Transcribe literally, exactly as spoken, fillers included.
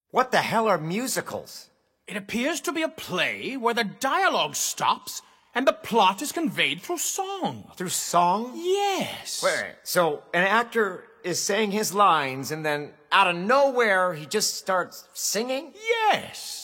What the hell are musicals? It appears to be a play where the dialogue stops and the plot is conveyed through song. Through song? Yes. Wait, wait. So an actor is saying his lines and then out of nowhere he just starts singing? Yes.